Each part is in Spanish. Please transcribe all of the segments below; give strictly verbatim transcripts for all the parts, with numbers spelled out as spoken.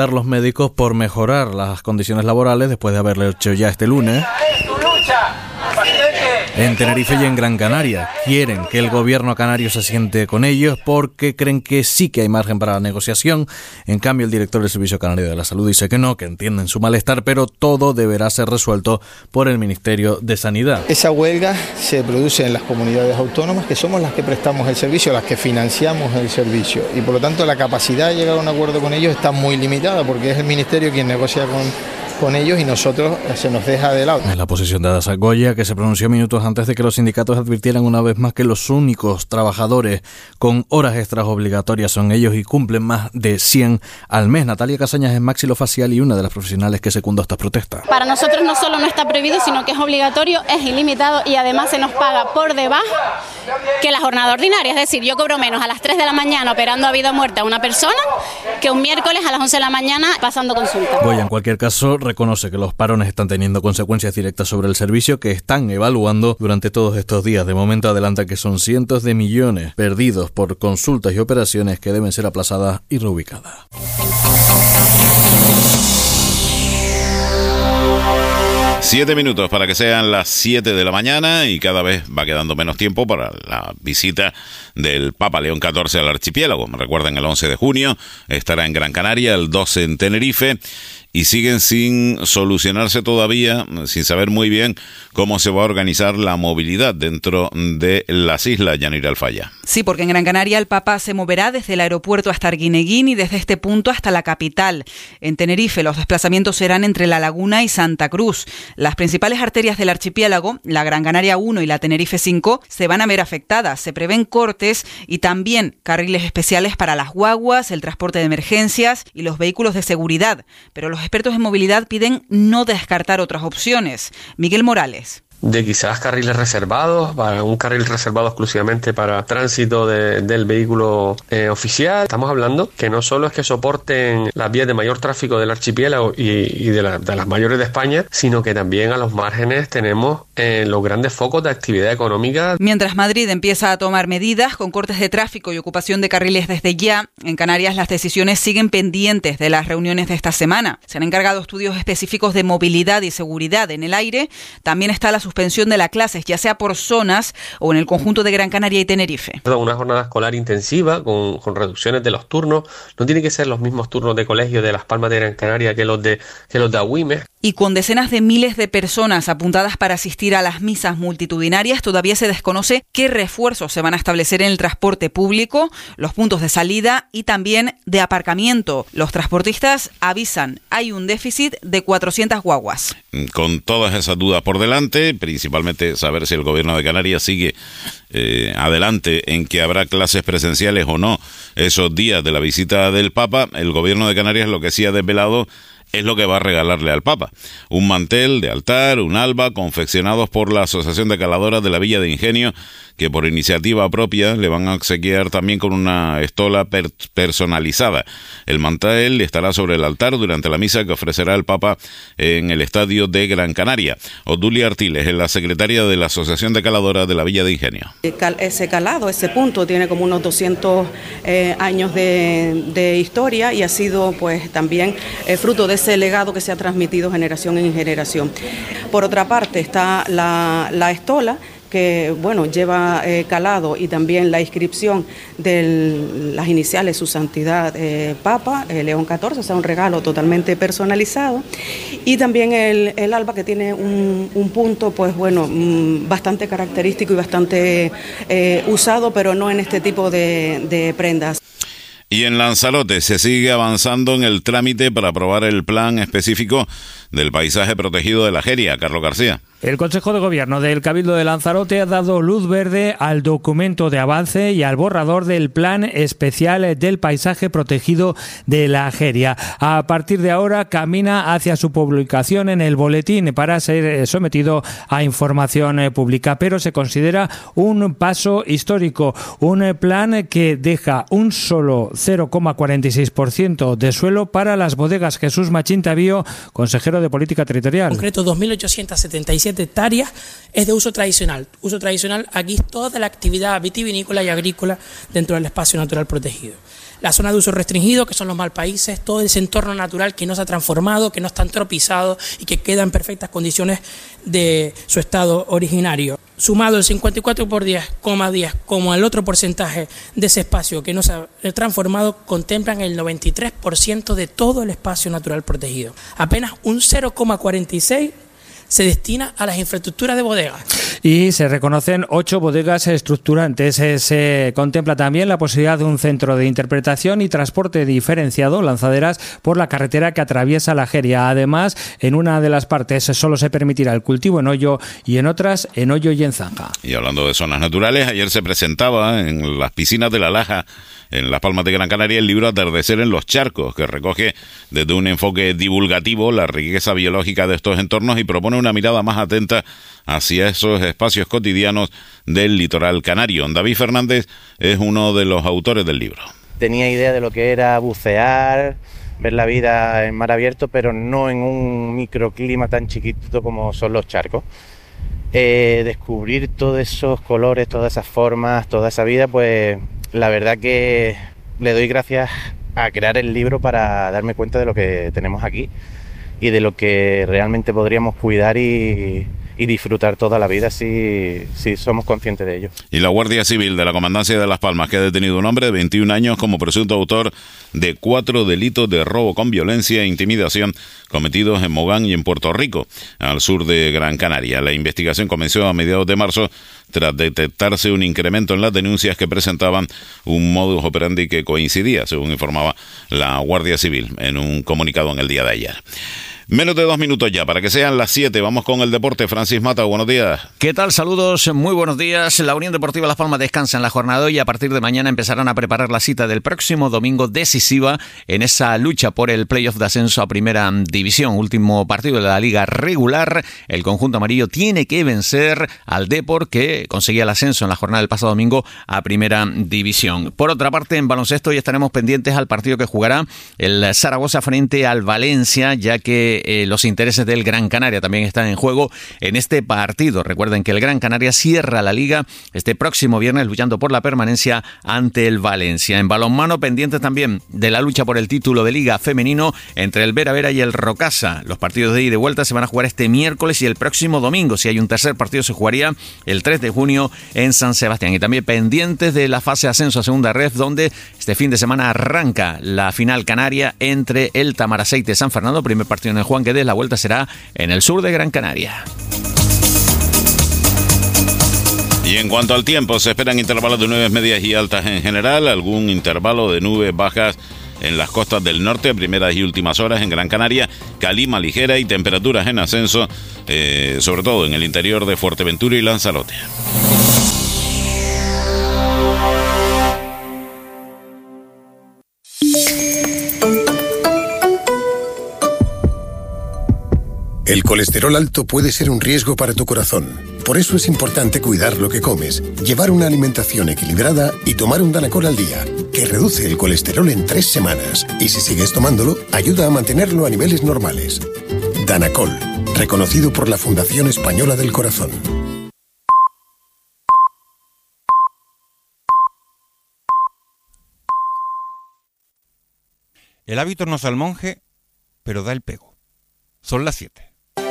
Los médicos por mejorar las condiciones laborales después de haberlo hecho ya este lunes. En Tenerife y en Gran Canaria quieren que el gobierno canario se siente con ellos porque creen que sí que hay margen para la negociación. En cambio, el director del Servicio Canario de la Salud dice que no, que entienden su malestar, pero todo deberá ser resuelto por el Ministerio de Sanidad. Esa huelga se produce en las comunidades autónomas, que somos las que prestamos el servicio, las que financiamos el servicio, y por lo tanto la capacidad de llegar a un acuerdo con ellos está muy limitada porque es el Ministerio quien negocia con con ellos y nosotros se nos deja de lado. Es la posición de Adasa Goya, que se pronunció minutos antes de que los sindicatos advirtieran una vez más que los únicos trabajadores con horas extras obligatorias son ellos y cumplen más de cien al mes. Natalia Casañas es maxilofacial y una de las profesionales que secundó estas protestas. Para nosotros no solo no está prohibido, sino que es obligatorio, es ilimitado y además se nos paga por debajo que la jornada ordinaria. Es decir, yo cobro menos a las tres de la mañana operando a vida o muerte a una persona que un miércoles a las once de la mañana pasando consulta. Goya, en cualquier caso, reconoce que los parones están teniendo consecuencias directas sobre el servicio que están evaluando durante todos estos días. De momento adelanta que son cientos de millones perdidos por consultas y operaciones que deben ser aplazadas y reubicadas. Siete minutos para que sean las siete de la mañana y cada vez va quedando menos tiempo para la visita del Papa León catorce al archipiélago. Recuerden, el once de junio estará en Gran Canaria, el doce en Tenerife, y siguen sin solucionarse todavía, sin saber muy bien cómo se va a organizar la movilidad dentro de las islas, Yanira Alfaya. Sí, porque en Gran Canaria el Papa se moverá desde el aeropuerto hasta Arguineguín y desde este punto hasta la capital. En Tenerife los desplazamientos serán entre La Laguna y Santa Cruz. Las principales arterias del archipiélago, la Gran Canaria uno y la Tenerife cinco, se van a ver afectadas. Se prevén cortes y también carriles especiales para las guaguas, el transporte de emergencias y los vehículos de seguridad. Pero los expertos en movilidad piden no descartar otras opciones. Miguel Morales. De quizás carriles reservados, para un carril reservado exclusivamente para tránsito de, del vehículo eh, oficial. Estamos hablando que no solo es que soporten las vías de mayor tráfico del archipiélago y, y de, la, de las mayores de España, sino que también a los márgenes tenemos eh, los grandes focos de actividad económica. Mientras Madrid empieza a tomar medidas con cortes de tráfico y ocupación de carriles desde ya, en Canarias las decisiones siguen pendientes de las reuniones de esta semana. Se han encargado estudios específicos de movilidad y seguridad en el aire. También está la suspensión de las clases, ya sea por zonas o en el conjunto de Gran Canaria y Tenerife. Una jornada escolar intensiva con, con reducciones de los turnos. No tiene que ser los mismos turnos de colegio de Las Palmas de Gran Canaria que los de, que los de Agüimes. Y con decenas de miles de personas apuntadas para asistir a las misas multitudinarias, todavía se desconoce qué refuerzos se van a establecer en el transporte público, los puntos de salida y también de aparcamiento. Los transportistas avisan, hay un déficit de cuatrocientas guaguas. Con todas esas dudas por delante, principalmente saber si el gobierno de Canarias sigue eh, adelante en que habrá clases presenciales o no esos días de la visita del Papa, el gobierno de Canarias lo que sí ha desvelado es lo que va a regalarle al Papa. Un mantel de altar, un alba, confeccionados por la Asociación de Caladoras de la Villa de Ingenio, que por iniciativa propia le van a obsequiar también con una estola per- personalizada. El mantel estará sobre el altar durante la misa que ofrecerá el Papa en el estadio de Gran Canaria. Odulia Artiles es la secretaria de la Asociación de Caladoras de la Villa de Ingenio. Ese calado, ese punto, tiene como unos doscientos eh, años de, de historia y ha sido pues también eh, fruto de ese legado que se ha transmitido generación en generación. Por otra parte está la, la estola, que bueno, lleva eh, calado y también la inscripción de las iniciales Su Santidad eh, Papa eh, León catorce, o sea, un regalo totalmente personalizado, y también el, el alba, que tiene un, un punto pues bueno, mmm, bastante característico y bastante eh, usado, pero no en este tipo de, de prendas. Y en Lanzarote se sigue avanzando en el trámite para aprobar el plan específico del paisaje protegido de la Jeria. Carlos García. El Consejo de Gobierno del Cabildo de Lanzarote ha dado luz verde al documento de avance y al borrador del Plan Especial del Paisaje Protegido de la Jeria. A partir de ahora camina hacia su publicación en el boletín para ser sometido a información pública, pero se considera un paso histórico, un plan que deja un solo cero coma cuarenta y seis por ciento de suelo para las bodegas. Jesús Machín Tavío, consejero de Política Territorial. En concreto, dos mil ochocientas setenta y siete hectáreas es de uso tradicional. Uso tradicional, aquí es toda la actividad vitivinícola y agrícola dentro del espacio natural protegido. la zona de uso restringido, que son los malpaíses, todo ese entorno natural que no se ha transformado, que no está antropizado y que queda en perfectas condiciones de su estado originario. Sumado el cincuenta y cuatro por diez coma diez como el otro porcentaje de ese espacio que no se ha transformado, contemplan el noventa y tres por ciento de todo el espacio natural protegido. Apenas un cero coma cuarenta y seis por ciento se destina a las infraestructuras de bodegas. Y se reconocen ocho bodegas estructurantes. Se contempla también la posibilidad de un centro de interpretación y transporte diferenciado, lanzaderas por la carretera que atraviesa la Jeria. Además, en una de las partes solo se permitirá el cultivo en hoyo y en otras en hoyo y en zanja. Y hablando de zonas naturales, ayer se presentaba en las piscinas de La Laja, en Las Palmas de Gran Canaria, el libro Atardecer en los Charcos, que recoge desde un enfoque divulgativo la riqueza biológica de estos entornos y propone una mirada más atenta hacia esos espacios cotidianos del litoral canario. David Fernández es uno de los autores del libro. Tenía idea de lo que era bucear, ver la vida en mar abierto, pero no en un microclima tan chiquito como son los charcos. Eh, descubrir todos esos colores, todas esas formas, toda esa vida, pues la verdad que le doy gracias a crear el libro para darme cuenta de lo que tenemos aquí y de lo que realmente podríamos cuidar y, y disfrutar toda la vida si, si somos conscientes de ello. Y la Guardia Civil de la Comandancia de Las Palmas, que ha detenido a un hombre de veintiún años como presunto autor de cuatro delitos de robo con violencia e intimidación cometidos en Mogán y en Puerto Rico, al sur de Gran Canaria. La investigación comenzó a mediados de marzo tras detectarse un incremento en las denuncias que presentaban un modus operandi que coincidía, según informaba la Guardia Civil en un comunicado en el día de ayer. Menos de dos minutos ya, para que sean las siete. Vamos con el deporte. Francis Mata, buenos días. ¿Qué tal? Saludos, muy buenos días. La Unión Deportiva Las Palmas descansa en la jornada y a partir de mañana empezarán a preparar la cita del próximo domingo decisiva en esa lucha por el playoff de ascenso a Primera División. Último partido de la liga regular. El conjunto amarillo tiene que vencer al Depor, que conseguía el ascenso en la jornada del pasado domingo a Primera División. Por otra parte, en baloncesto ya estaremos pendientes al partido que jugará el Zaragoza frente al Valencia, ya que Eh, los intereses del Gran Canaria también están en juego en este partido. Recuerden que el Gran Canaria cierra la liga este próximo viernes luchando por la permanencia ante el Valencia. En balonmano, pendientes también de la lucha por el título de liga femenino entre el Vera Vera y el Rocasa. Los partidos de ida y de vuelta se van a jugar este miércoles y el próximo domingo. Si hay un tercer partido se jugaría el tres de junio en San Sebastián. Y también pendientes de la fase de ascenso a segunda red, donde este fin de semana arranca la final canaria entre el Tamaraceite San Fernando, primer partido en el Juan Guedes. La vuelta será en el sur de Gran Canaria. Y en cuanto al tiempo, se esperan intervalos de nubes medias y altas en general, algún intervalo de nubes bajas en las costas del norte, primeras y últimas horas en Gran Canaria, calima ligera y temperaturas en ascenso, eh, sobre todo en el interior de Fuerteventura y Lanzarote. El colesterol alto puede ser un riesgo para tu corazón. Por eso es importante cuidar lo que comes, llevar una alimentación equilibrada y tomar un Danacol al día, que reduce el colesterol en tres semanas. Y si sigues tomándolo, ayuda a mantenerlo a niveles normales. Danacol, reconocido por la Fundación Española del Corazón. El hábito no es al monje, pero da el pego. Son las siete.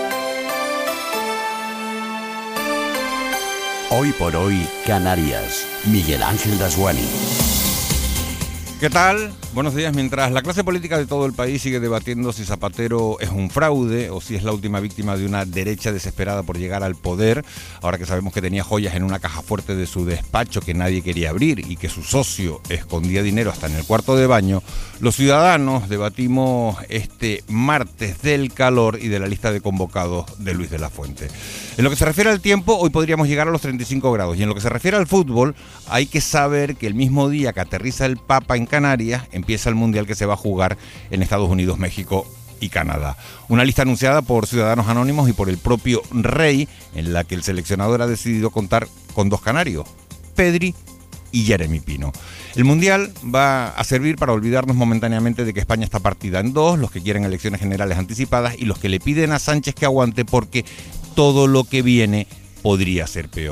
Hoy por hoy, Canarias. Miguel Ángel Dasguani. ¿Qué tal? Buenos días. Mientras la clase política de todo el país sigue debatiendo si Zapatero es un fraude o si es la última víctima de una derecha desesperada por llegar al poder, ahora que sabemos que tenía joyas en una caja fuerte de su despacho que nadie quería abrir y que su socio escondía dinero hasta en el cuarto de baño, los ciudadanos debatimos este martes del calor y de la lista de convocados de Luis de la Fuente. En lo que se refiere al tiempo, hoy podríamos llegar a los treinta y cinco grados. Y en lo que se refiere al fútbol, hay que saber que el mismo día que aterriza el Papa en Canarias, empieza el Mundial que se va a jugar en Estados Unidos, México y Canadá. Una lista anunciada por Ciudadanos Anónimos y por el propio Rey, en la que el seleccionador ha decidido contar con dos canarios, Pedri y Jeremy Pino. El Mundial va a servir para olvidarnos momentáneamente de que España está partida en dos, los que quieren elecciones generales anticipadas y los que le piden a Sánchez que aguante porque todo lo que viene podría ser peor.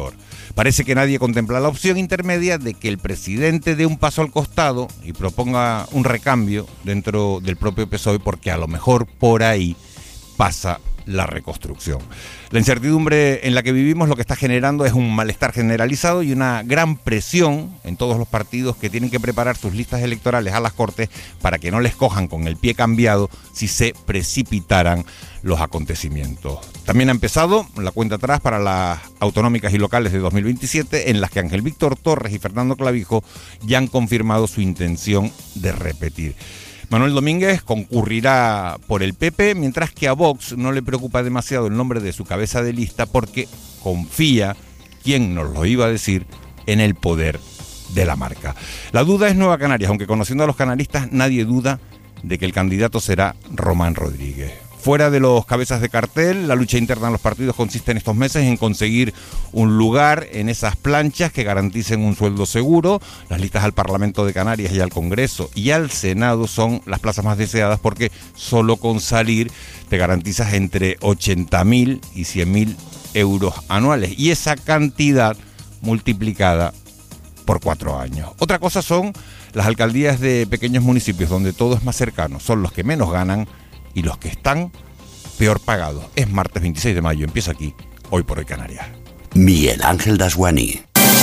Parece que nadie contempla la opción intermedia de que el presidente dé un paso al costado y proponga un recambio dentro del propio P S O E, porque a lo mejor por ahí pasa la reconstrucción. La incertidumbre en la que vivimos lo que está generando es un malestar generalizado y una gran presión en todos los partidos que tienen que preparar sus listas electorales a las Cortes para que no les cojan con el pie cambiado si se precipitaran los acontecimientos. También ha empezado la cuenta atrás para las autonómicas y locales de dos mil veintisiete, en las que Ángel Víctor Torres y Fernando Clavijo ya han confirmado su intención de repetir. Manuel Domínguez concurrirá por el P P, mientras que a Vox no le preocupa demasiado el nombre de su cabeza de lista porque confía, ¿quién nos lo iba a decir?, en el poder de la marca. La duda es Nueva Canarias, aunque conociendo a los canalistas nadie duda de que el candidato será Román Rodríguez. Fuera de los cabezas de cartel, la lucha interna en los partidos consiste en estos meses en conseguir un lugar en esas planchas que garanticen un sueldo seguro. Las listas al Parlamento de Canarias y al Congreso y al Senado son las plazas más deseadas porque solo con salir te garantizas entre ochenta mil y cien mil euros anuales, y esa cantidad multiplicada por cuatro años. Otra cosa son las alcaldías de pequeños municipios donde todo es más cercano, son los que menos ganan y los que están peor pagados. Es martes veintiséis de mayo, empieza aquí, Hoy por Hoy Canarias. Miguel Ángel Dasguani.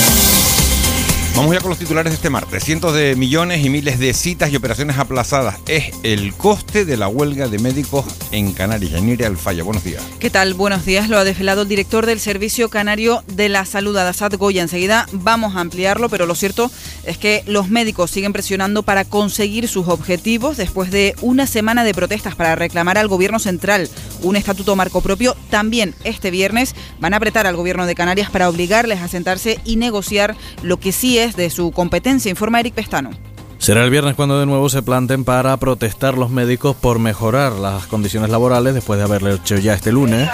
Vamos ya con los titulares de este martes. Cientos de millones y miles de citas y operaciones aplazadas es el coste de la huelga de médicos en Canarias. Yanire Alfaya, buenos días. ¿Qué tal? Buenos días. Lo ha desvelado el director del Servicio Canario de la Salud, Adasat Goya. Enseguida vamos a ampliarlo, pero lo cierto es que los médicos siguen presionando para conseguir sus objetivos después de una semana de protestas para reclamar al gobierno central un estatuto marco propio. También este viernes van a apretar al gobierno de Canarias para obligarles a sentarse y negociar lo que sí es de su competencia, informa Eric Pestano. Será el viernes cuando de nuevo se planten para protestar los médicos por mejorar las condiciones laborales después de haberlo hecho ya este lunes.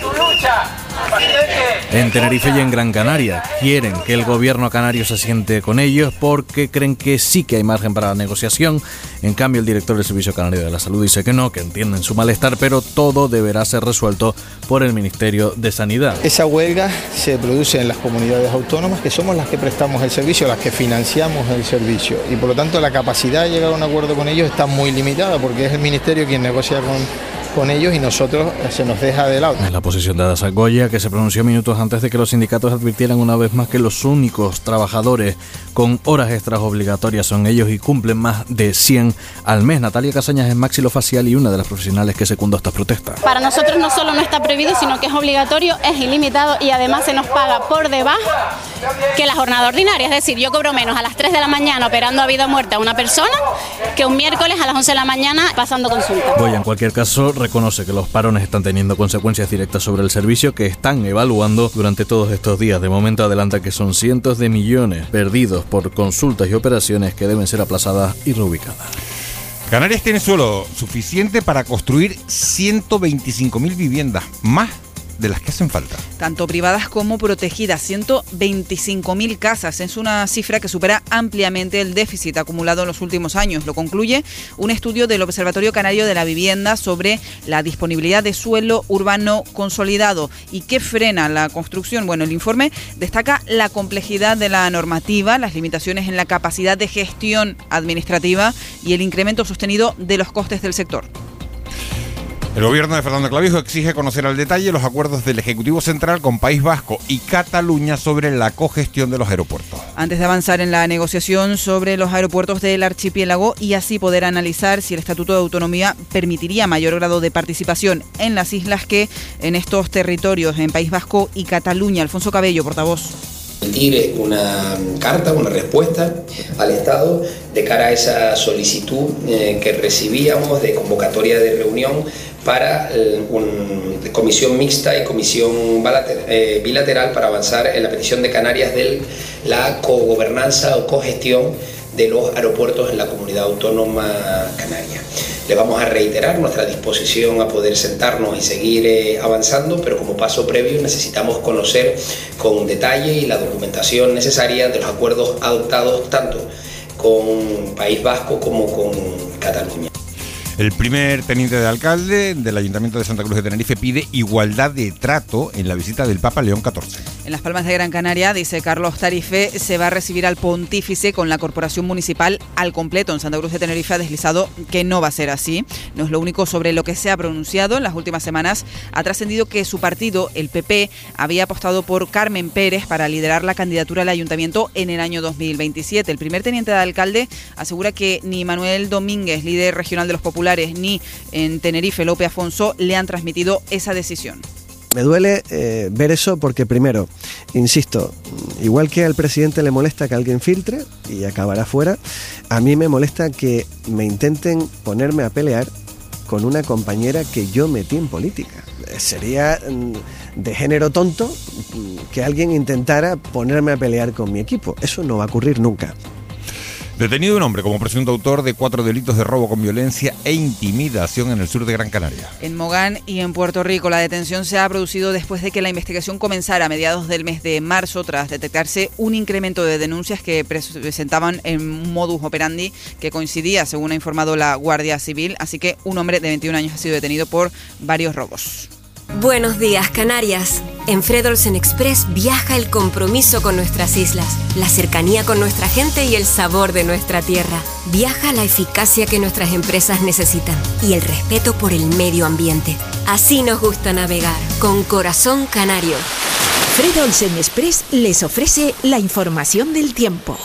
En Tenerife y en Gran Canaria quieren que el gobierno canario se siente con ellos porque creen que sí que hay margen para la negociación. En cambio, el director del Servicio Canario de la Salud dice que no, que entienden su malestar, pero todo deberá ser resuelto por el Ministerio de Sanidad. Esa huelga se produce en las comunidades autónomas, que somos las que prestamos el servicio, las que financiamos el servicio, y por lo tanto la capacidad de llegar a un acuerdo con ellos está muy limitada porque es el Ministerio quien negocia con con ellos y nosotros se nos deja de lado. Es la posición de Adasat Goya, que se pronunció minutos antes de que los sindicatos advirtieran una vez más que los únicos trabajadores con horas extras obligatorias son ellos y cumplen más de cien al mes. Natalia Casañas es maxilofacial y una de las profesionales que secundó estas protestas. Para nosotros no solo no está prohibido, sino que es obligatorio, es ilimitado y además se nos paga por debajo que la jornada ordinaria. Es decir, yo cobro menos a las tres de la mañana operando a vida o muerte a una persona que un miércoles a las once de la mañana pasando consulta. Goya, en cualquier caso, reconoce que los parones están teniendo consecuencias directas sobre el servicio que están evaluando durante todos estos días. De momento adelanta que son cientos de millones perdidos por consultas y operaciones que deben ser aplazadas y reubicadas. Canarias tiene suelo suficiente para construir ciento veinticinco mil viviendas, más de las que hacen falta. Tanto privadas como protegidas, ciento veinticinco mil casas. Es una cifra que supera ampliamente el déficit acumulado en los últimos años. Lo concluye un estudio del Observatorio Canario de la Vivienda sobre la disponibilidad de suelo urbano consolidado y qué frena la construcción. Bueno, el informe destaca la complejidad de la normativa, las limitaciones en la capacidad de gestión administrativa y el incremento sostenido de los costes del sector. El gobierno de Fernando Clavijo exige conocer al detalle los acuerdos del Ejecutivo Central con País Vasco y Cataluña sobre la cogestión de los aeropuertos. Antes de avanzar en la negociación sobre los aeropuertos del archipiélago y así poder analizar si el Estatuto de Autonomía permitiría mayor grado de participación en las islas que en estos territorios, en País Vasco y Cataluña. Alfonso Cabello, portavoz. Emitir una carta, una respuesta al Estado de cara a esa solicitud eh, que recibíamos de convocatoria de reunión para eh, una comisión mixta y comisión eh, bilateral para avanzar en la petición de Canarias de la cogobernanza o cogestión de los aeropuertos en la comunidad autónoma canaria. Le vamos a reiterar nuestra disposición a poder sentarnos y seguir eh, avanzando, pero como paso previo necesitamos conocer con detalle y la documentación necesaria de los acuerdos adoptados tanto con País Vasco como con Cataluña. El primer teniente de alcalde del Ayuntamiento de Santa Cruz de Tenerife pide igualdad de trato en la visita del Papa León catorce. En Las Palmas de Gran Canaria, dice Carlos Tarife, se va a recibir al pontífice con la corporación municipal al completo. En Santa Cruz de Tenerife ha deslizado que no va a ser así. No es lo único sobre lo que se ha pronunciado. En las últimas semanas ha trascendido que su partido, el P P, había apostado por Carmen Pérez para liderar la candidatura al ayuntamiento en el año dos mil veintisiete. El primer teniente de alcalde asegura que ni Manuel Domínguez, líder regional de los populares, ni en Tenerife Lope Afonso le han transmitido esa decisión. Me duele eh, ver eso porque, primero, insisto, igual que al presidente le molesta que alguien filtre y acabará fuera, a mí me molesta que me intenten ponerme a pelear con una compañera que yo metí en política. Sería de género tonto que alguien intentara ponerme a pelear con mi equipo. Eso no va a ocurrir nunca. Detenido un hombre como presunto autor de cuatro delitos de robo con violencia e intimidación en el sur de Gran Canaria. En Mogán y en Puerto Rico, la detención se ha producido después de que la investigación comenzara a mediados del mes de marzo, tras detectarse un incremento de denuncias que presentaban en un modus operandi que coincidía, según ha informado la Guardia Civil. Así que un hombre de veintiún años ha sido detenido por varios robos. Buenos días, Canarias. En Fred Olsen Express viaja el compromiso con nuestras islas, la cercanía con nuestra gente y el sabor de nuestra tierra. Viaja la eficacia que nuestras empresas necesitan y el respeto por el medio ambiente. Así nos gusta navegar, con corazón canario. Fred Olsen Express les ofrece la información del tiempo.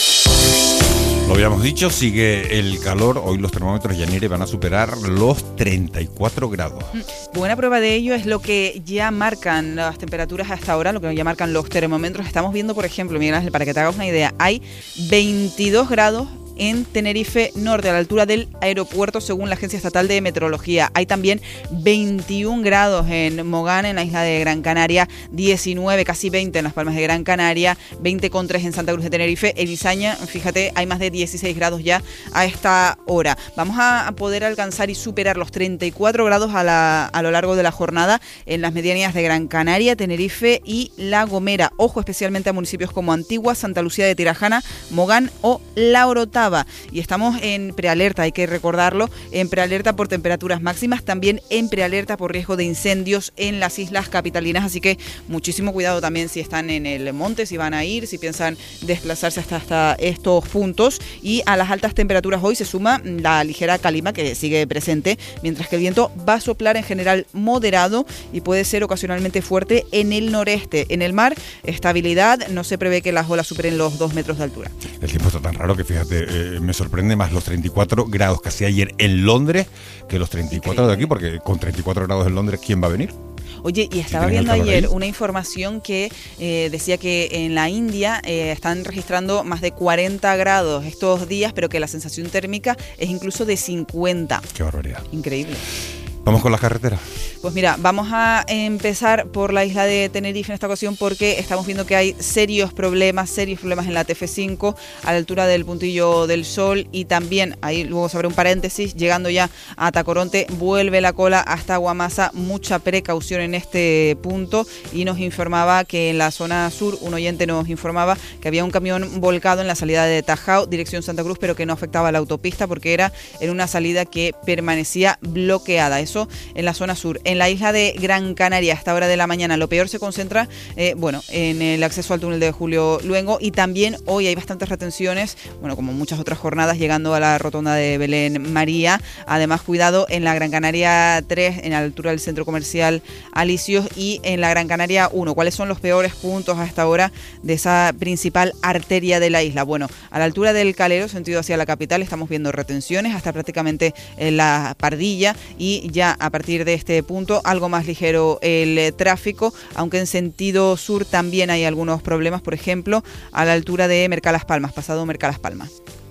Lo habíamos dicho, sigue el calor. Hoy los termómetros, Yanire, van a superar los treinta y cuatro grados. Buena prueba de ello es lo que ya marcan las temperaturas hasta ahora, lo que ya marcan los termómetros. Estamos viendo, por ejemplo, Miguel Ángel, para que te hagas una idea, hay veintidós grados en Tenerife Norte, a la altura del aeropuerto, según la Agencia Estatal de Meteorología. Hay también veintiún grados en Mogán, en la isla de Gran Canaria, diecinueve, casi veinte en Las Palmas de Gran Canaria, veinte coma tres en Santa Cruz de Tenerife. En Izaña, fíjate, hay más de dieciséis grados ya a esta hora. Vamos a poder alcanzar y superar los treinta y cuatro grados a, la, a lo largo de la jornada en las medianías de Gran Canaria, Tenerife y La Gomera. Ojo especialmente a municipios como Antigua, Santa Lucía de Tirajana, Mogán o La Orotava. Y estamos en prealerta, hay que recordarlo, en prealerta por temperaturas máximas, también en prealerta por riesgo de incendios en las islas capitalinas, así que muchísimo cuidado también si están en el monte, si van a ir, si piensan desplazarse hasta, hasta estos puntos. Y a las altas temperaturas hoy se suma la ligera calima que sigue presente, mientras que el viento va a soplar en general moderado y puede ser ocasionalmente fuerte en el noreste. En el mar, estabilidad, no se prevé que las olas superen los dos metros de altura. El tiempo está tan raro que fíjate, eh, me sorprende más los treinta y cuatro grados que hacía ayer en Londres que los treinta y cuatro Increíble. De aquí, porque con treinta y cuatro grados en Londres, ¿quién va a venir? Oye, y estaba si viendo ayer ahí. una información que eh, decía que en la India eh, están registrando más de cuarenta grados estos días, pero que la sensación térmica es incluso de cincuenta. Qué barbaridad. Increíble. Vamos con las carreteras. Pues mira, vamos a empezar por la isla de Tenerife en esta ocasión porque estamos viendo que hay serios problemas, serios problemas en la T F cinco a la altura del Puntillo del Sol y también, ahí luego se abre un paréntesis, llegando ya a Tacoronte, vuelve la cola hasta Guamasa, mucha precaución en este punto. Y nos informaba que en la zona sur, un oyente nos informaba que había un camión volcado en la salida de Tajao, dirección Santa Cruz, pero que no afectaba a la autopista porque era en una salida que permanecía bloqueada. Eso en la zona sur. En la isla de Gran Canaria, a esta hora de la mañana, lo peor se concentra eh, bueno, en el acceso al túnel de Julio Luengo, y también hoy hay bastantes retenciones, bueno, como muchas otras jornadas, llegando a la rotonda de Belén María. Además, cuidado en la Gran Canaria tres, en la altura del centro comercial Alicios, y en la Gran Canaria uno. ¿Cuáles son los peores puntos a esta hora de esa principal arteria de la isla? Bueno, a la altura del Calero, sentido hacia la capital, estamos viendo retenciones hasta prácticamente en la Pardilla, y ya a partir de este punto algo más ligero el eh, tráfico, aunque en sentido sur también hay algunos problemas, por ejemplo, a la altura de Mercalas Palmas, pasado Mercalas Palmas.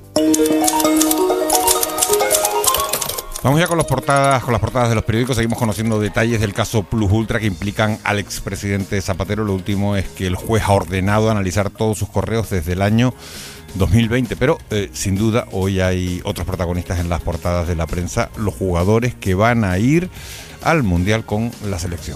Vamos ya con las portadas, con las portadas de los periódicos. Seguimos conociendo detalles del caso Plus Ultra que implican al expresidente Zapatero. Lo último es que el juez ha ordenado analizar todos sus correos desde el año dos mil veinte, pero eh, sin duda hoy hay otros protagonistas en las portadas de la prensa, los jugadores que van a ir al Mundial con la selección.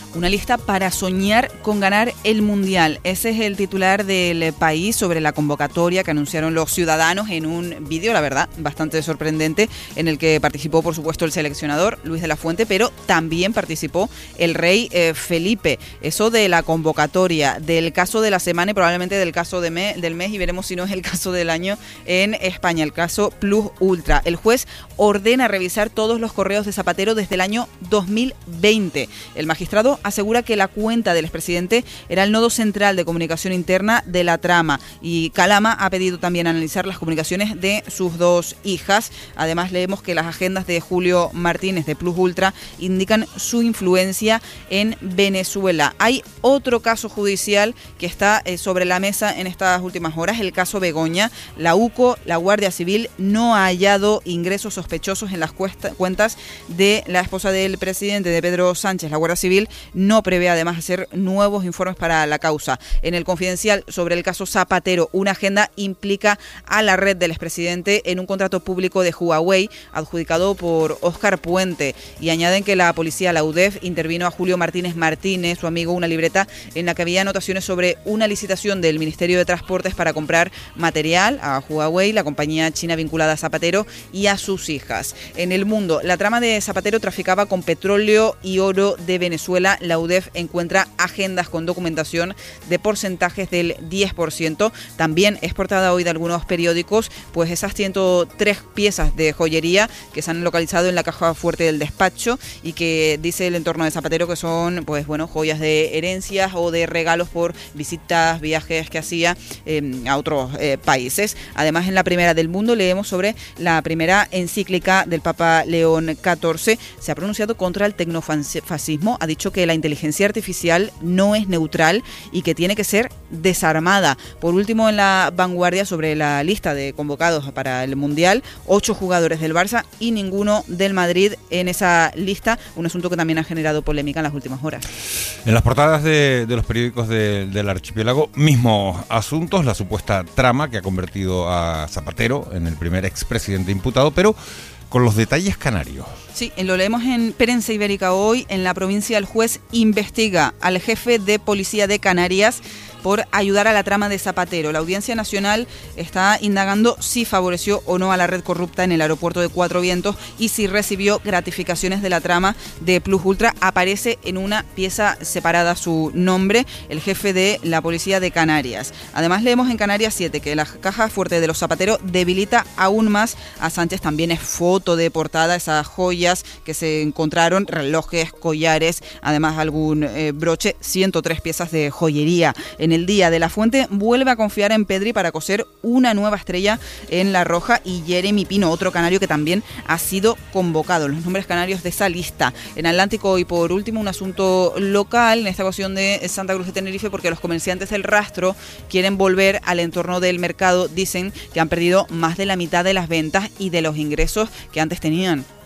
Una lista para soñar con ganar el Mundial. Ese es el titular del País sobre la convocatoria que anunciaron los ciudadanos en un vídeo, la verdad, bastante sorprendente, en el que participó, por supuesto, el seleccionador Luis de la Fuente, pero también participó el rey eh, Felipe. Eso de la convocatoria, del caso de la semana y probablemente del caso de me, del mes, y veremos si no es el caso del año en España, el caso Plus Ultra. El juez ordena revisar todos los correos de Zapatero desde el año dos mil veinte. El magistrado asegura que la cuenta del expresidente era el nodo central de comunicación interna de la trama, y Calama ha pedido también analizar las comunicaciones de sus dos hijas. Además, leemos que las agendas de Julio Martínez de Plus Ultra indican su influencia en Venezuela. Hay otro caso judicial que está eh, sobre la mesa en estas últimas horas, el caso Begoña. La UCO, la Guardia Civil, no ha hallado ingresos sospechosos en las cuesta, cuentas de la esposa del presidente, de Pedro Sánchez. La Guardia Civil no prevé además hacer nuevos informes para la causa. En el Confidencial, sobre el caso Zapatero, una agenda implica a la red del expresidente en un contrato público de Huawei adjudicado por Óscar Puente, y añaden que la policía, la U D E F, intervino a Julio Martínez Martínez, su amigo, una libreta en la que había anotaciones sobre una licitación del Ministerio de Transportes para comprar material a Huawei, la compañía china vinculada a Zapatero, y a sus hijas. En El Mundo, la trama de Zapatero traficaba con petróleo y oro de Venezuela. La U D E F encuentra agendas con documentación de porcentajes del diez por ciento. También es portada hoy de algunos periódicos, pues esas ciento tres piezas de joyería que se han localizado en la caja fuerte del despacho y que dice el entorno de Zapatero que son, pues bueno, joyas de herencias o de regalos por visitas, viajes que hacía eh, a otros eh, países. Además, en la primera del Mundo leemos sobre la primera encíclica del Papa León catorce. Se ha pronunciado contra el tecnofascismo, ha dicho que la inteligencia artificial no es neutral y que tiene que ser desarmada. Por último, en la Vanguardia, sobre la lista de convocados para el Mundial, ocho jugadores del Barça y ninguno del Madrid en esa lista, un asunto que también ha generado polémica en las últimas horas. En las portadas de, de los periódicos de, del archipiélago, mismos asuntos, la supuesta trama que ha convertido a Zapatero en el primer expresidente imputado, pero con los detalles canarios. Sí, lo leemos en Prensa Ibérica hoy. En la provincia, el juez investiga al jefe de policía de Canarias por ayudar a la trama de Zapatero. La Audiencia Nacional está indagando si favoreció o no a la red corrupta en el aeropuerto de Cuatro Vientos y si recibió gratificaciones de la trama de Plus Ultra. Aparece en una pieza separada su nombre, el jefe de la policía de Canarias. Además, leemos en Canarias siete que la caja fuerte de los Zapatero debilita aún más a Sánchez. También es foto de portada esas joyas que se encontraron, relojes, collares, además algún eh, broche, ciento tres piezas de joyería. En el Día, de la Fuente vuelve a confiar en Pedri para coser una nueva estrella en La Roja, y Jeremy Pino, otro canario que también ha sido convocado. Los nombres canarios de esa lista. En Atlántico, y por último, un asunto local, en esta ocasión de Santa Cruz de Tenerife, porque los comerciantes del Rastro quieren volver al entorno del mercado. Dicen que han perdido más de la mitad de las ventas y de los ingresos que antes tenían.